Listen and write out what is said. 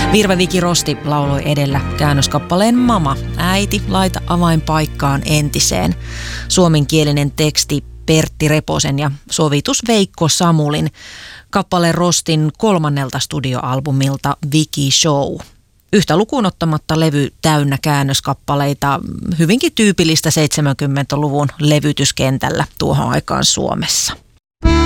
Virve Viki Rosti lauloi edellä käännöskappaleen Mama, äiti, laita avain paikkaan entiseen. Suomenkielinen teksti Pertti Reposen ja sovitus Veikko Samulin. Kappale Rostin 3. studioalbumilta Viki Show. Yhtä lukuun ottamatta levy täynnä käännöskappaleita, hyvinkin tyypillistä 70-luvun levytyskentällä tuohon aikaan Suomessa.